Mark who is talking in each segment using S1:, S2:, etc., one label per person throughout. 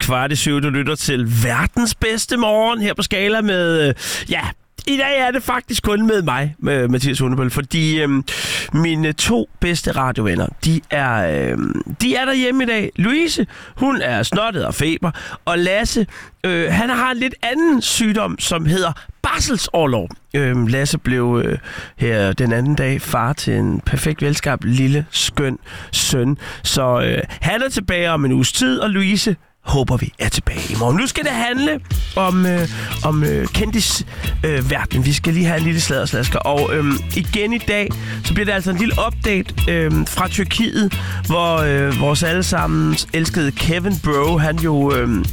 S1: 7:15. Du lytter til verdens bedste morgen her på Skala med... I dag er det faktisk kun med mig, med Mathias Hundebøl, fordi mine 2 bedste radiovenner, de er derhjemme i dag. Louise, hun er snottet og feber, og Lasse, han har en lidt anden sygdom, som hedder barselsorlov. Lasse blev her den anden dag far til en perfekt velskabt lille, skøn søn. Så han er tilbage om en uges tid, og Louise håber vi er tilbage i morgen. Nu skal det handle om kendisverden. Vi skal lige have en lille sladderslasker. Og igen i dag, så bliver det altså en lille update fra Tyrkiet, hvor vores allesammens elskede Kevin Bro, han jo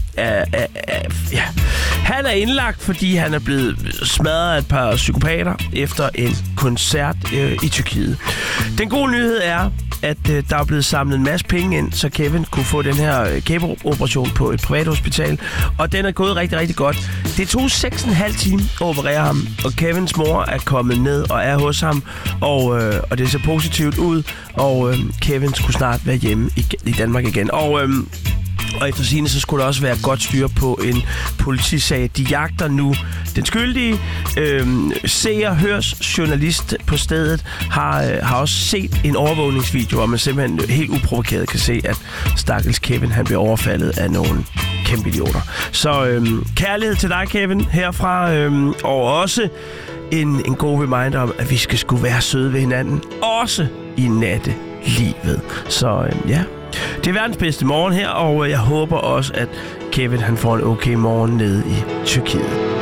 S1: han er indlagt, fordi han er blevet smadret af et par psykopater efter en koncert i Tyrkiet. Den gode nyhed er, at der er blevet samlet en masse penge ind, så Kevin kunne få den her kæbeoperation på et privathospital, og den er gået rigtig, rigtig godt. Det tog 6,5 timer at operere ham, og Kevins mor er kommet ned og er hos ham, og det ser positivt ud, og Kevin skulle snart være hjemme i Danmark igen. Og efter sigende, så skulle der også være godt styr på en politisag. De jagter nu den skyldige. Hørs journalist på stedet har også set en overvågningsvideo, hvor man simpelthen helt uprovokeret kan se, at stakkels Kevin, han bliver overfaldet af nogle kæmpe idioter. Så kærlighed til dig, Kevin, herfra. Og også en god reminder om, at vi skal sgu være søde ved hinanden. Også i nattelivet. Så det er verdens bedste morgen her, og jeg håber også, at Kevin han får en okay morgen nede i Tyrkiet.